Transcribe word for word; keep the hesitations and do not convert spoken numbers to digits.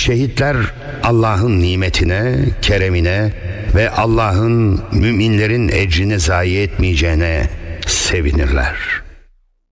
Şehitler Allah'ın nimetine, keremine ve Allah'ın müminlerin ecrini zayi etmeyeceğine sevinirler.